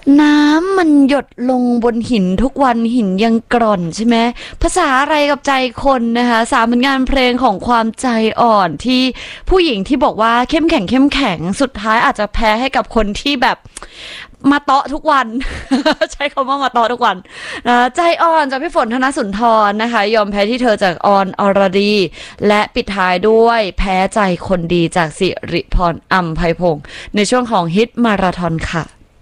น้ำมันหยดลงบนหินทุกวันหินยังกร่อนใช่ไหมภาษาอะไรกับใจคนนะคะสามผลงานเพลงของความใจอ่อนที่ผู้หญิงที่บอกว่าเข้มแข็งเข้มแข็งสุดท้ายอาจจะแพ้ให้กับคนที่แบบมาเตาะทุกวัน ใช้คำว่ามาเตาะทุกวันนะใจอ่อนจากพี่ฝนธนสุนทรนะคะยอมแพ้ที่เธอจากออนอรดีและปิดท้ายด้วยแพ้ใจคนดีจากสิริพรอัมไพพงศ์ในช่วงของฮิตมาราธอนค่ะ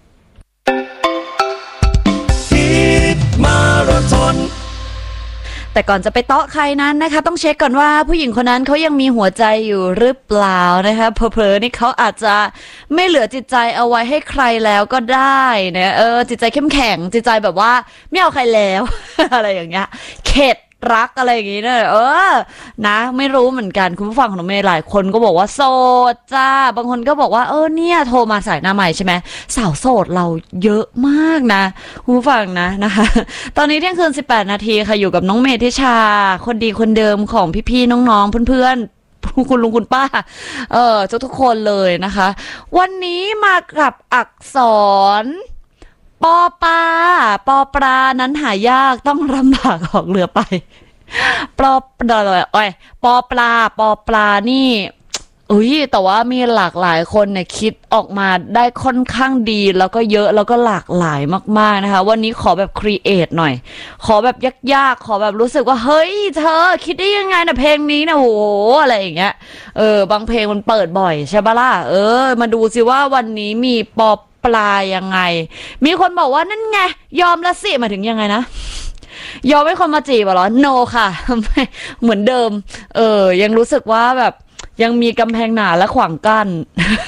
มาราธอนแต่ก่อนจะไปเตาะใครนั้นนะคะต้องเช็คก่อนว่าผู้หญิงคนนั้นเขายังมีหัวใจอยู่หรือเปล่านะคะเผลอๆนี่เขาอาจจะไม่เหลือจิตใจเอาไว้ให้ใครแล้วก็ได้นะจิตใจเข้มแข็งจิตใจแบบว่าไม่เอาใครแล้ว อะไรอย่างเงี้ยเข็ดรักอะไรอย่างงี้เนี่ยนะไม่รู้เหมือนกันคุณผู้ฟังของน้องเมย์หลายคนก็บอกว่าโสดจ้าบางคนก็บอกว่าเนี่ยโทรมาสายหน้าใหม่ใช่ไหมสาวโสดเราเยอะมากนะคุณผู้ฟังนะคะตอนนี้เที่ยงคืน18 นาทีค่ะอยู่กับน้องเมย์ทิชาคนดีคนเดิมของพี่ๆน้องๆเพื่อนๆคุณลุงคุณป้าทุกคนเลยนะคะวันนี้มากับอักษรปอปลาปอปลานั้นหายากต้องลำบากออกเรือไปปอปลาปอปลาปอปลานี่แต่ว่ามีหลากหลายคนเนี่ยคิดออกมาได้ค่อนข้างดีแล้วก็เยอะแล้วก็หลากหลายมากๆนะคะวันนี้ขอแบบครีเอทหน่อยขอแบบยากๆขอแบบรู้สึกว่าเฮ้ยเธอคิดได้ยังไงนะเพลงนี้นะโหอะไรอย่างเงี้ยบางเพลงมันเปิดบ่อยใช่ปะล่ะมาดูสิว่าวันนี้มีปอปลายังไงมีคนบอกว่านั่นไงยอมละสิมาถึงยังไงนะยอมให้คนมาจีบเหรอ no ค่ะไม่เหมือนเดิมยังรู้สึกว่าแบบยังมีกำแพงหนาและขวางกั้น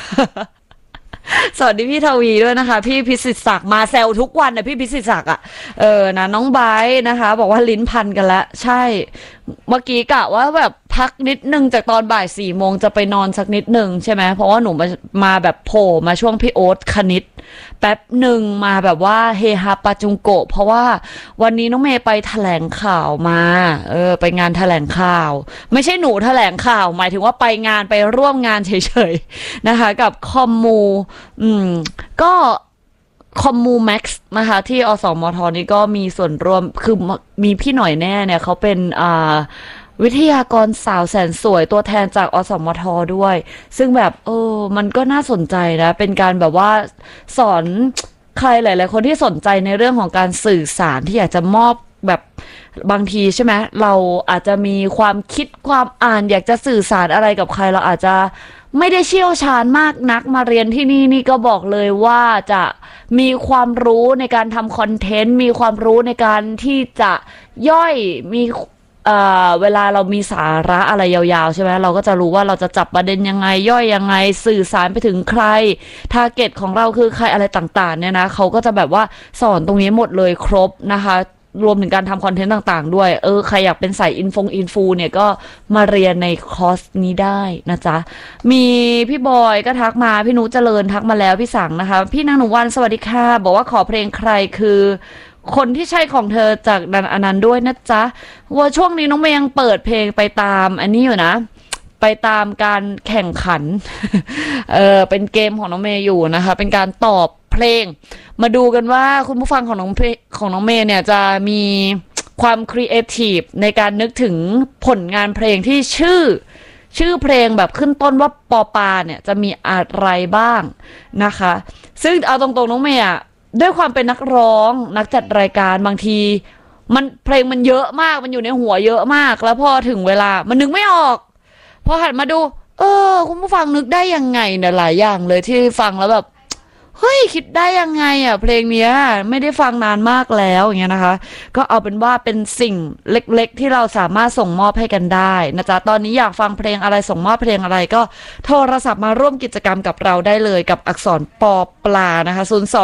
สวัสดีพี่ทวีด้วยนะคะพี่พิสิทธิ์ศักดิ์มาแซวทุกวันนะพี่พิสิทธิ์ศักดิ์นะน้องไบร์ทนะคะบอกว่าลิ้นพันกันแล้วใช่เมื่อกี้กะว่าแบบพักนิดนึงจากตอนบ่าย4 โมงจะไปนอนสักนิดนึงใช่ไหมเพราะว่าหนูมาแบบโผล่มาช่วงพี่โอ๊ตคณิตแป๊บหนึ่งมาแบบว่าเฮฮาปาจุงโกะเพราะว่าวันนี้น้องเมย์ไปแถลงข่าวมาไปงานแถลงข่าวไม่ใช่หนูแถลงข่าวหมายถึงว่าไปงานไปร่วมงานเฉยๆนะคะกับคอมมูก็คอมมูแม็กซ์นะคะที่อสมทนี่ก็มีส่วนร่วมคือมีพี่หน่อยแน่เนี่ยเขาเป็นวิทยากรสาวแสนสวยตัวแทนจากอสมทด้วยซึ่งแบบมันก็น่าสนใจนะเป็นการแบบว่าสอนใครหลายๆคนที่สนใจในเรื่องของการสื่อสารที่อยากจะมอบแบบบางทีใช่ไหมเราอาจจะมีความคิดความอ่านอยากจะสื่อสารอะไรกับใครเราอาจจะไม่ได้เชี่ยวชาญมากนักมาเรียนที่นี่ก็บอกเลยว่าจะมีความรู้ในการทำคอนเทนต์มีความรู้ในการที่จะย่อยมีเวลาเรามีสาระอะไรยาวๆใช่ไหมเราก็จะรู้ว่าเราจะจับประเด็นยังไงย่อยยังไงสื่อสารไปถึงใครทาร์เก็ตของเราคือใครอะไรต่างๆเนี่ยนะเขาก็จะแบบว่าสอนตรงนี้หมดเลยครบนะคะรวมถึงการทำคอนเทนต์ต่างๆด้วยใครอยากเป็นสายอินฟูเนี่ยก็มาเรียนในคอร์สนี้ได้นะจ๊ะมีพี่บอยก็ทักมาพี่นุชเจริญทักมาแล้วพี่สังนะคะพี่นางหนูวันสวัสดีค่ะบอกว่าขอเพลงใครคือคนที่ใช่ของเธอจากดันอนันต์ด้วยนะจ๊ะว่าช่วงนี้น้องเมย์ยังเปิดเพลงไปตามอันนี้อยู่นะไปตามการแข่งขัน เป็นเกมของน้องเมย์อยู่นะคะเป็นการตอบเพลงมาดูกันว่าคุณผู้ฟังของน้องเมย์เนี่ยจะมีความครีเอทีฟในการนึกถึงผลงานเพลงที่ชื่อเพลงแบบขึ้นต้นว่าปอปาเนี่ยจะมีอะไรบ้างนะคะซึ่งเอาตรงๆน้องเมย์ด้วยความเป็นนักร้องนักจัดรายการบางทีมันเพลงมันเยอะมากมันอยู่ในหัวเยอะมากแล้วพอถึงเวลามันนึกไม่ออกพอหันมาดูคุณผู้ฟังนึกได้ยังไงเนี่ยหลายอย่างเลยที่ฟังแล้วแบบเฮ้ยคิดได้ยังไงเพลงเนี้ยไม่ได้ฟังนานมากแล้วอย่างเงี้ยนะคะก็เอาเป็นว่าเป็นสิ่งเล็กๆที่เราสามารถส่งมอบให้กันได้นะจ๊ะตอนนี้อยากฟังเพลงอะไรส่งมอบเพลงอะไรก็โทรศัพท์มาร่วมกิจกรรมกับเราได้เลยกับอักษรปอปลานะคะ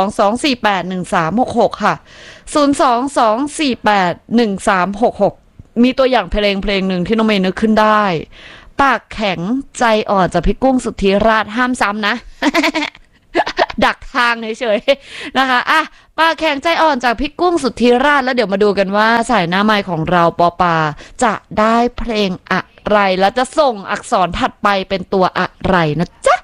022481366ค่ะ022481366มีตัวอย่างเพลงหนึ่งที่น้องเมย์นึกขึ้นได้ปากแข็งใจอ่อนจากพี่กุ้งสุทธิราชห้ามซ้ำนะ ดักทางเฉยๆนะคะปลาแข็งใจอ่อนจากพี่กุ้งสุทธิราชแล้วเดี๋ยวมาดูกันว่าสายหน้าไมค์ของเราปอปาจะได้เพลงอะไรแล้วจะส่งอักษรถัดไปเป็นตัวอะไรนะจ๊ะ